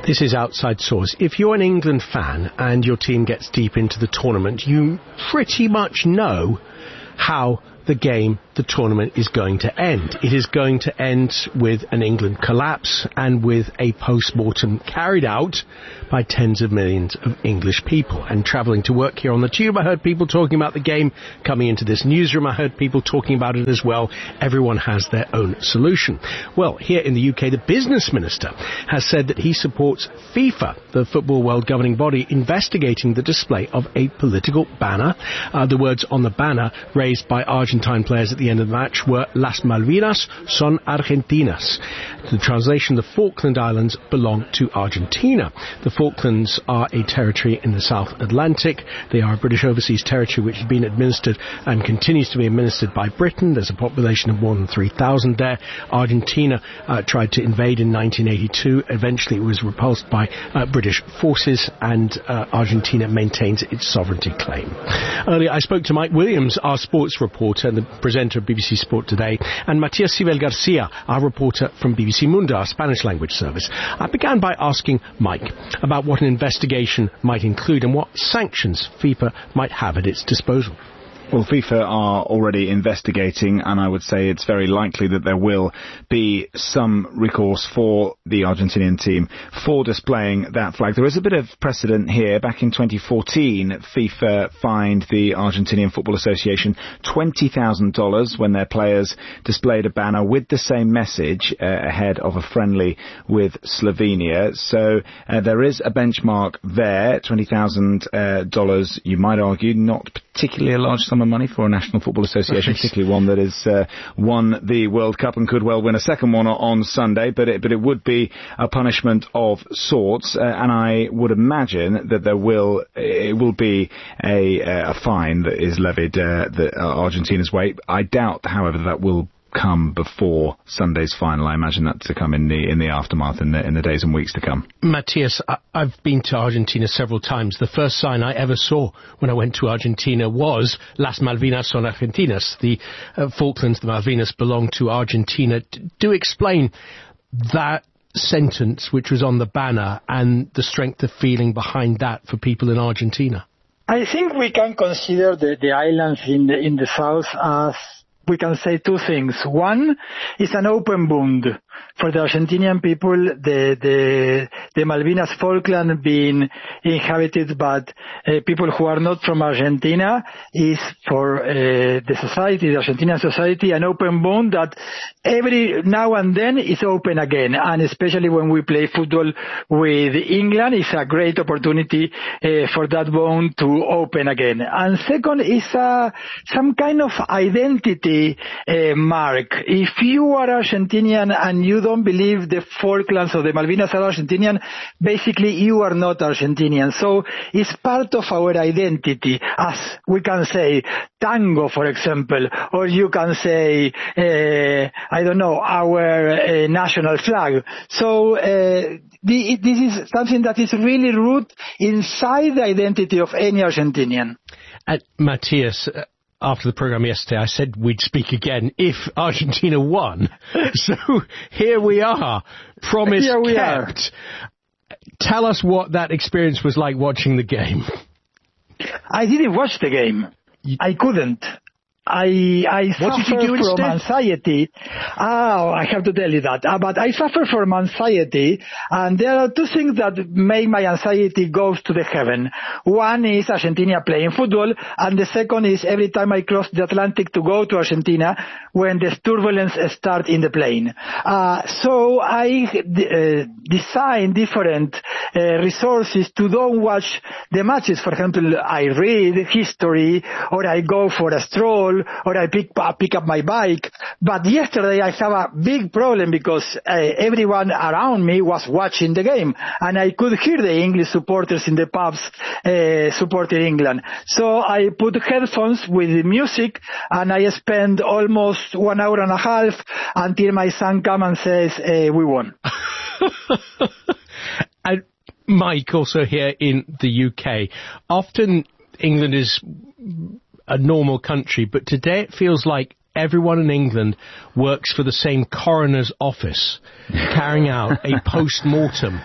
This is Outside Source. If you're an England fan and your team gets deep into the tournament, you pretty much know how the tournament is going to end. It is going to end with an England collapse and with a post-mortem carried out by tens of millions of English people. And travelling to work here on the Tube, I heard people talking about the game. Coming into this newsroom, I heard people talking about it as well. Everyone has their own solution. Well, here in the UK, the business minister has said that he supports FIFA, the football world governing body, investigating the display of a political banner. The words on the banner raised by Argentine players at the end of the match were "Las Malvinas son Argentinas." The translation, the Falkland Islands belong to Argentina. The Falklands are a territory in the South Atlantic. They are a British overseas territory which has been administered and continues to be administered by Britain. There's a population of more than 3,000 there. Argentina tried to invade in 1982. Eventually it was repulsed by British forces, and Argentina maintains its sovereignty claim. Earlier I spoke to Mike Williams, our sports reporter and the presenter of BBC Sport Today, and Matias Sibel Garcia, our reporter from BBC Mundo, our Spanish language service. I began by asking Mike about what an investigation might include and what sanctions FIFA might have at its disposal. Well, FIFA are already investigating, and I would say it's very likely that there will be some recourse for the Argentinian team for displaying that flag. There is a bit of precedent here. Back in 2014, FIFA fined the Argentinian Football Association $20,000 when their players displayed a banner with the same message ahead of a friendly with Slovenia. So there is a benchmark there, $20,000, you might argue, not particularly a large sum of money for a National Football Association, particularly one that has won the World Cup and could well win a second one on Sunday, but it would be a punishment of sorts, and I would imagine that it will be a fine that is levied Argentina's way. I doubt, however, that will come before Sunday's final. I imagine that to come in the aftermath in the days and weeks to come. Matthias, I've been to Argentina several times. The first sign I ever saw when I went to Argentina was "Las Malvinas son Argentinas." The Falklands, the Malvinas, belong to Argentina. Do explain that sentence which was on the banner and the strength of feeling behind that for people in Argentina. I think we can consider the islands in the south as, we can say, two things. One is an open wound for the Argentinian people, the Malvinas Falkland being inhabited by people who are not from Argentina, is for the society, the Argentinian society, an open wound that every now and then is open again, and especially when we play football with England, it's a great opportunity for that bond to open again. And second is some kind of identity mark. If you are Argentinian and you don't believe the Falklands or the Malvinas are Argentinian, basically you are not Argentinian. So it's part of our identity, as we can say tango, for example, or you can say, I don't know, our national flag. So this is something that is really rooted inside the identity of any Argentinian. Matthias, after the programme yesterday, I said we'd speak again if Argentina won. So here we are. Promise here we kept. Tell us what that experience was like watching the game. I didn't watch the game. I couldn't. I suffer from anxiety. I have to tell you that. But I suffer from anxiety, and there are two things that make my anxiety go to the heaven. One is Argentina playing football, and the second is every time I cross the Atlantic to go to Argentina, when the turbulence starts in the plane. So I design different resources to don't watch the matches. For example, I read history, or I go for a stroll, or I pick up my bike. But yesterday I have a big problem because everyone around me was watching the game, and I could hear the English supporters in the pubs supporting England. So I put headphones with the music, and I spent almost 1 hour and a half until my son comes and says, we won. And Mike, also here in the UK, often England is a normal country, but today it feels like everyone in England works for the same coroner's office, carrying out a post-mortem.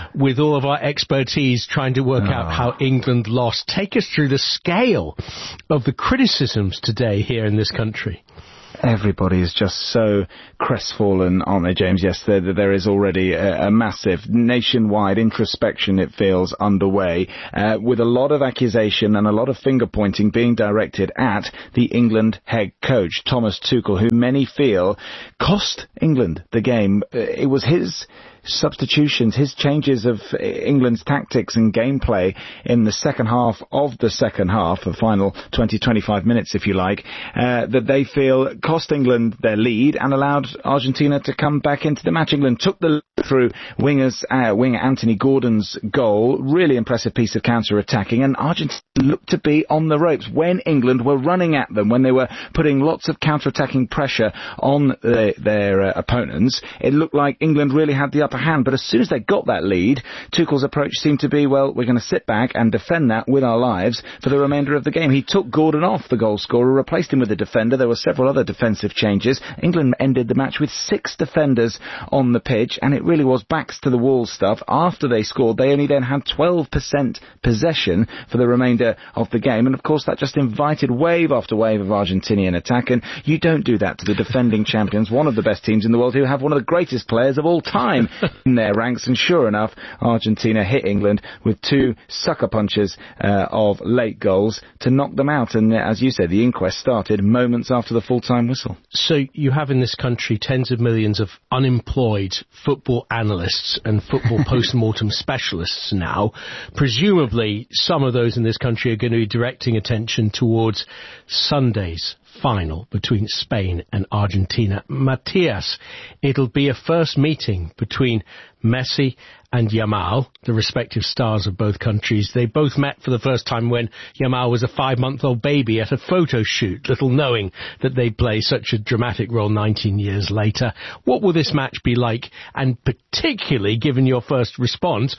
with all of our expertise trying to work out how England lost. Take us through the scale of the criticisms today here in this country. Everybody is just so crestfallen, aren't they, James? Yes, there is already a massive nationwide introspection, it feels, underway, with a lot of accusation and a lot of finger-pointing being directed at the England head coach, Thomas Tuchel, who many feel cost England the game. It was his substitutions, his changes of England's tactics and gameplay in the second half of the second half, the final 20-25 minutes, if you like, that they feel cost England their lead and allowed Argentina to come back into the match. England took the lead through winger Anthony Gordon's goal, really impressive piece of counter-attacking, and Argentina looked to be on the ropes when England were running at them, when they were putting lots of counter-attacking pressure on their opponents. It looked like England really had the upper hand, but as soon as they got that lead, Tuchel's approach seemed to be, well, we're going to sit back and defend that with our lives for the remainder of the game. He took Gordon off, the goal scorer, replaced him with a defender. There were several other defensive changes. England ended the match with 6 defenders on the pitch, and it really was backs to the wall stuff. After they scored, they only then had 12% possession for the remainder of the game, and of course that just invited wave after wave of Argentinian attack, and you don't do that to the defending champions, one of the best teams in the world, who have one of the greatest players of all time in their ranks. And sure enough, Argentina hit England with 2 sucker punches of late goals to knock them out, and as you said, the inquest started moments after the full-time whistle. So you have in this country tens of millions of unemployed football analysts and football post-mortem specialists now. Presumably some of those in this country are going to be directing attention towards Sunday's final between Spain and Argentina. Matthias, it'll be a first meeting between Messi and Yamal, the respective stars of both countries. They both met for the first time when Yamal was a 5-month-old baby at a photo shoot, little knowing that they'd play such a dramatic role 19 years later. What will this match be like? And particularly, given your first response,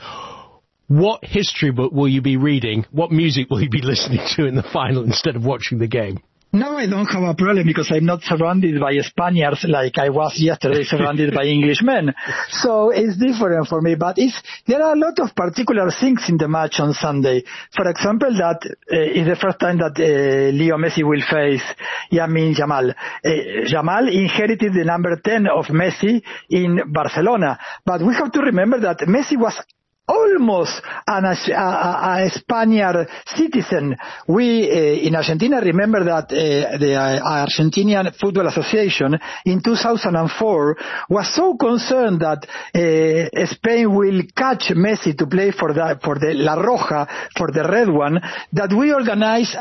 what history book will you be reading? What music will you be listening to in the final instead of watching the game? Now I don't have a problem because I'm not surrounded by Spaniards like I was yesterday surrounded by Englishmen. So it's different for me. But there are a lot of particular things in the match on Sunday. For example, that is the first time that Leo Messi will face Lamine Yamal. Yamal inherited the number 10 of Messi in Barcelona. But we have to remember that Messi was almost a Spaniard citizen. We in Argentina remember that the Argentinian Football Association in 2004 was so concerned that Spain will catch Messi to play for the La Roja, for the red one, that we organized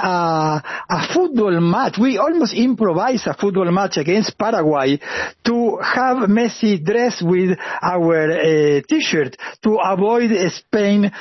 a football match. We almost improvised a football match against Paraguay to have Messi dressed with our t-shirt to avoid Spain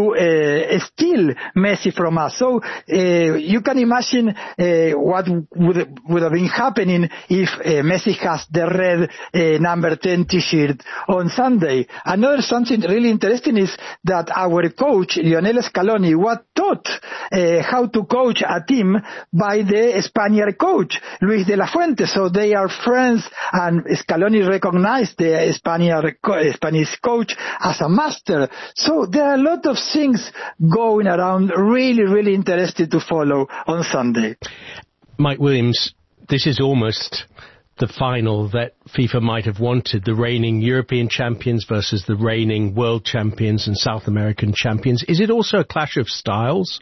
to steal Messi from us. So you can imagine what would have been happening if Messi has the red number 10 t-shirt on Sunday. Another something really interesting is that our coach, Lionel Scaloni, was taught how to coach a team by the Spaniard coach, Luis de la Fuente. So they are friends, and Scaloni recognized the Spanish coach as a master. So there are a lot of things going around, really, really interesting to follow on Sunday. Mike Williams, this is almost the final that FIFA might have wanted, the reigning European champions versus the reigning world champions and South American champions. Is it also a clash of styles?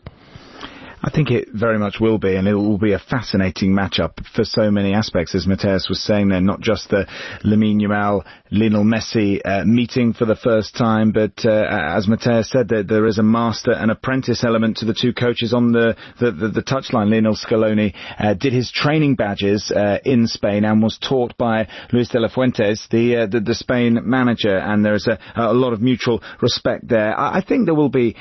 I think it very much will be, and it will be a fascinating matchup for so many aspects, as Matthias was saying there, not just the Lamine Yamal, Lionel Messi meeting for the first time, but as Matthias said, there is a master and apprentice element to the two coaches on the touchline. Lionel Scaloni did his training badges in Spain and was taught by Luis de la Fuentes, the Spain manager, and there is a lot of mutual respect there. I think there will be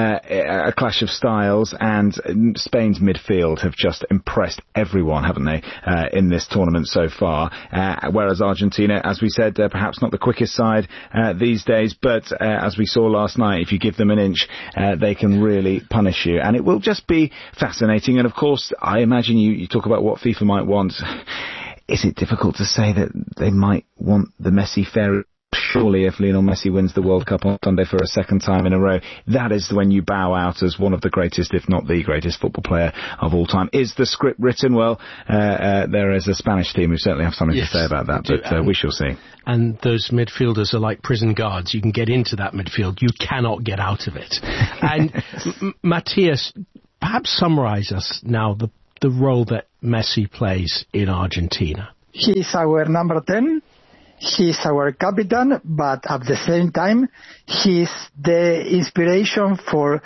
a clash of styles, and Spain's midfield have just impressed everyone, haven't they, in this tournament so far, whereas Argentina, as we said, perhaps not the quickest side these days, but as we saw last night, if you give them an inch, they can really punish you, and it will just be fascinating. And of course, I imagine you talk about what FIFA might want. Is it difficult to say that they might want the Messi fairy surely if Lionel Messi wins the World Cup on Sunday for a second time in a row, that is when you bow out as one of the greatest, if not the greatest football player of all time. Is the script written? Well, there is a Spanish team who certainly have something to say about that, but we shall see. And those midfielders are like prison guards. You can get into that midfield. You cannot get out of it. And Matthias, perhaps summarize us now the role that Messi plays in Argentina. He's our number 10. He's our captain, but at the same time, he's the inspiration for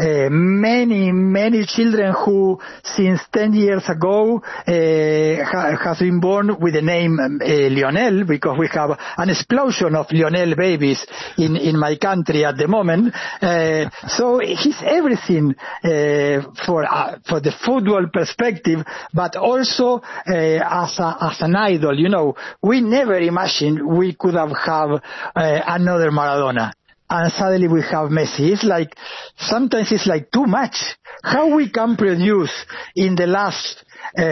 many children who, since 10 years ago, has been born with the name Lionel, because we have an explosion of Lionel babies in my country at the moment. So he's everything for the football perspective, but also as an idol. You know, we never imagined we could have another Maradona. And suddenly we have Messi. Sometimes it's like too much. How we can produce in the last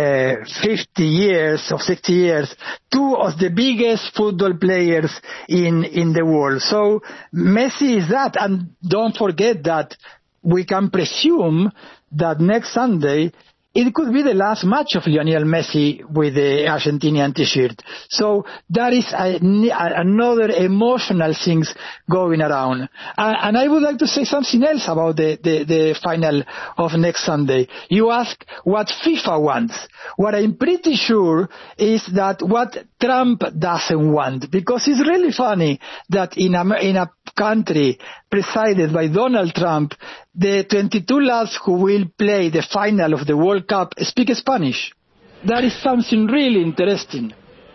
50 years or 60 years, two of the biggest football players in the world. So Messi is that, and don't forget that we can presume that next Sunday it could be the last match of Lionel Messi with the Argentinian t-shirt. So that is another emotional things going around. And I would like to say something else about the final of next Sunday. You ask what FIFA wants. What I'm pretty sure is that what Trump doesn't want, because it's really funny that in a country presided by Donald Trump, the 22 lads who will play the final of the World Cup speak Spanish. That is something really interesting.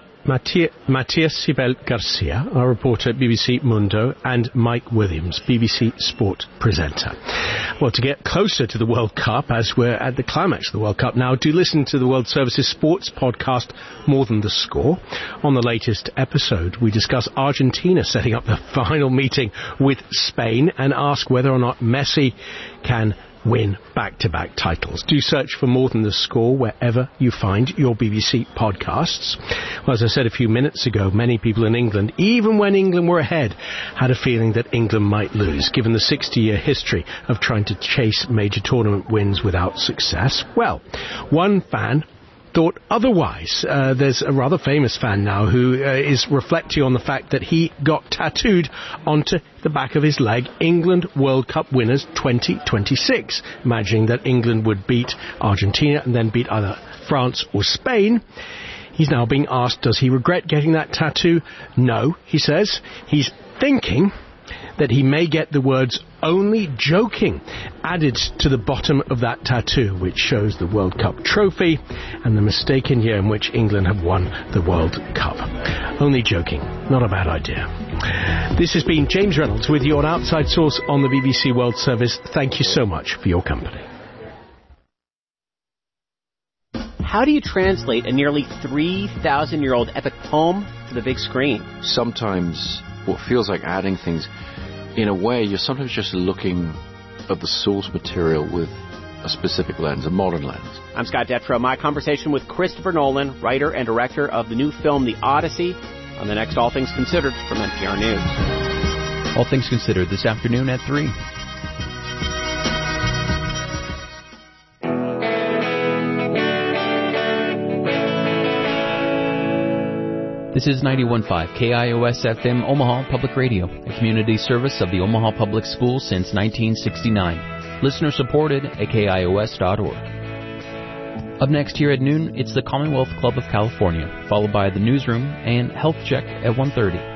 Matthias Sibel Garcia, our reporter at BBC Mundo, and Mike Williams, BBC Sport presenter. Well, to get closer to the World Cup, as we're at the climax of the World Cup now, do listen to the World Service's sports podcast, More Than the Score. On the latest episode, we discuss Argentina setting up the final meeting with Spain and ask whether or not Messi can win back-to-back titles. Do search for More Than the Score wherever you find your BBC podcasts. Well, as I said a few minutes ago, many people in England, even when England were ahead, had a feeling that England might lose, given the 60-year history of trying to chase major tournament wins without success. Well, one fan thought otherwise. There's a rather famous fan now who is reflecting on the fact that he got tattooed onto the back of his leg, England World Cup winners 2026, imagining that England would beat Argentina and then beat either France or Spain. He's now being asked, does he regret getting that tattoo? No, he says. He's thinking that he may get the words "only joking" added to the bottom of that tattoo, which shows the World Cup trophy and the mistaken year in which England have won the World Cup. Only joking. Not a bad idea. This has been James Reynolds with you on Outside Source on the BBC World Service. Thank you so much for your company. How do you translate a nearly 3,000-year-old epic poem to the big screen? Sometimes what feels like adding things, in a way, you're sometimes just looking at the source material with a specific lens, a modern lens. I'm Scott Detrow. My conversation with Christopher Nolan, writer and director of the new film The Odyssey, on the next All Things Considered from NPR News. All Things Considered this afternoon at 3. This is 91.5 KIOS FM Omaha Public Radio, a community service of the Omaha Public Schools since 1969. Listener supported at KIOS.org. Up next here at noon, it's the Commonwealth Club of California, followed by the Newsroom and Health Check at 1:30.